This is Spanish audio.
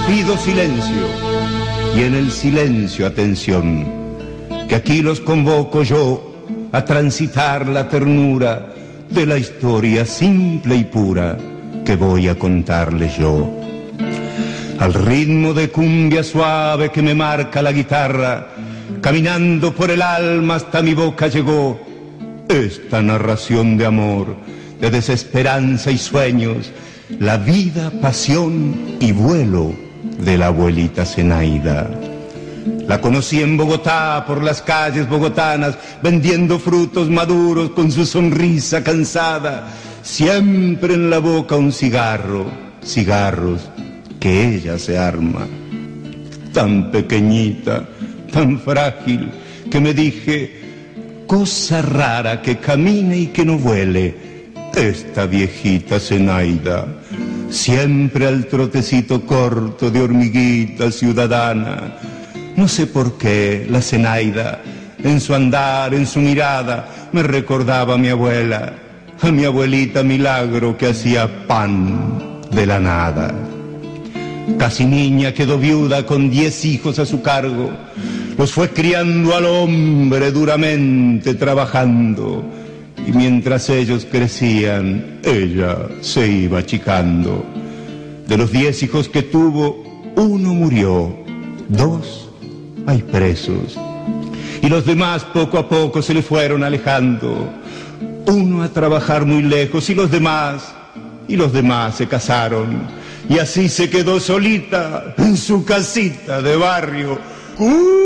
pido silencio y en el silencio atención, que aquí los convoco yo a transitar la ternura de la historia simple y pura que voy a contarles yo. Al ritmo de cumbia suave que me marca la guitarra, caminando por el alma hasta mi boca llegó esta narración de amor, de desesperanza y sueños, la vida, pasión y vuelo de la abuelita Zenaida. La conocí en Bogotá, por las calles bogotanas, vendiendo frutos maduros con su sonrisa cansada, siempre en la boca un cigarro, cigarros que ella se arma. Tan pequeñita, tan frágil, que me dije, cosa rara que camine y que no vuele esta viejita Zenaida, siempre al trotecito corto de hormiguita ciudadana. No sé por qué la Zenaida, en su andar, en su mirada, me recordaba a mi abuela, a mi abuelita Milagro, que hacía pan de la nada. Casi niña quedó viuda con 10 hijos a su cargo, los fue criando al hombre duramente trabajando, y mientras ellos crecían, ella se iba achicando. De los 10 hijos que tuvo, 1 murió, 2 hay presos, y los demás poco a poco se le fueron alejando, uno a trabajar muy lejos y los demás se casaron, y así se quedó solita en su casita de barrio.